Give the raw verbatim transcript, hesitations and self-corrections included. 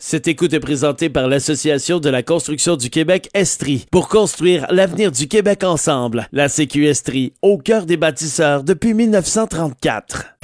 Cette écoute est présentée par l'Association de la construction du Québec Estrie pour construire l'avenir du Québec ensemble. La C Q Estrie, au cœur des bâtisseurs depuis mille neuf cent trente-quatre.